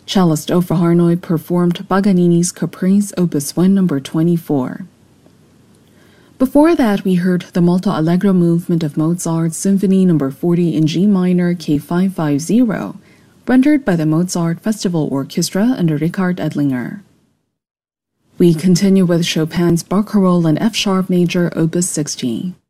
Cellist Ofer Harnoy performed Paganini's Caprice Opus 1 No. 24. Before that, we heard the Molto Allegro movement of Mozart's Symphony No. 40 in G minor K550, rendered by the Mozart Festival Orchestra under Richard Edlinger. We continue with Chopin's Barcarolle in F-sharp major Opus 60.